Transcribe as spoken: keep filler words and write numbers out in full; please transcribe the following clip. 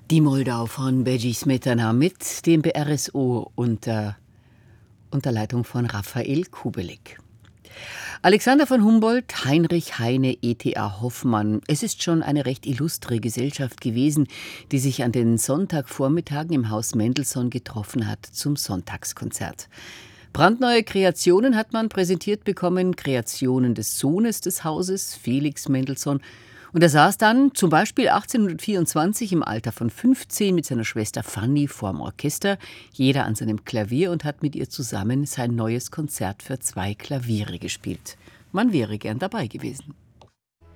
Die Moldau von Bedřich Smetana mit dem B R S O unter, unter Leitung von Raphael Kubelik. Alexander von Humboldt, Heinrich Heine, E T A Hoffmann. Es ist schon eine recht illustre Gesellschaft gewesen, die sich an den Sonntagvormittagen im Haus Mendelssohn getroffen hat zum Sonntagskonzert. Brandneue Kreationen hat man präsentiert bekommen, Kreationen des Sohnes des Hauses, Felix Mendelssohn. Und er saß dann zum Beispiel achtzehnhundertvierundzwanzig im Alter von fünfzehn mit seiner Schwester Fanny vorm Orchester, jeder an seinem Klavier, und hat mit ihr zusammen sein neues Konzert für zwei Klaviere gespielt. Man wäre gern dabei gewesen.